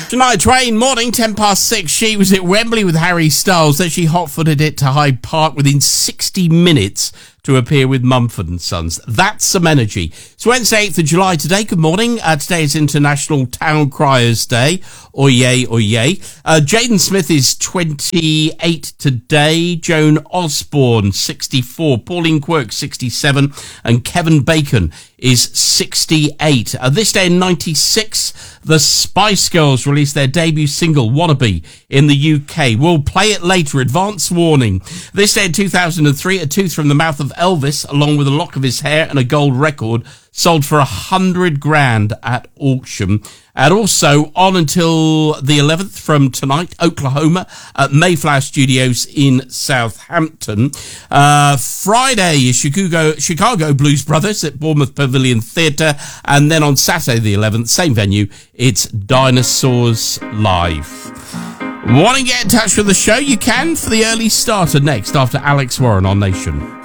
Tonight, Train, morning, 6:10. She was at Wembley with Harry Styles. Then she hot-footed it to Hyde Park within 60 minutes to appear with Mumford & Sons. That's some energy. It's Wednesday, 8th of July today. Good morning. Today is International Town Criers Day. Oye, oye. Jaden Smith is 28 today. Joan Osborne, 64. Pauline Quirk, 67. And Kevin Bacon is 68. This day in 96, the Spice Girls released their debut single, Wannabe, in the UK. We'll play it later. Advance warning. This day in 2003, a tooth from the mouth of Elvis, along with a lock of his hair and a gold record, sold for $100,000 at auction. And also, on until the 11th from tonight, Oklahoma at Mayflower Studios in Southampton. Friday is Chicago Blues Brothers at Bournemouth Pavilion Theatre. And then on Saturday the 11th, same venue, it's Dinosaurs Live. Want to get in touch with the show? You can for the early starter next after Alex Warren on Nation.